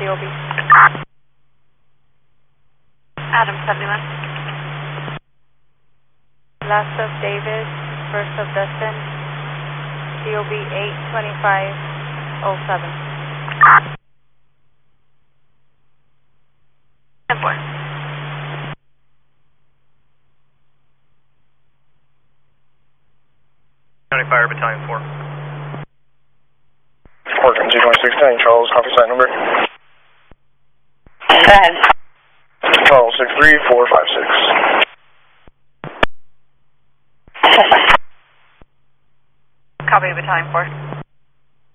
DOB. Adam 71. Last of David, first of Dustin, DOB 82507. 10-4. County Fire Battalion 4. Working G2610, Charles, copy site number. Go ahead. Charles 63456. Copy Battalion 4.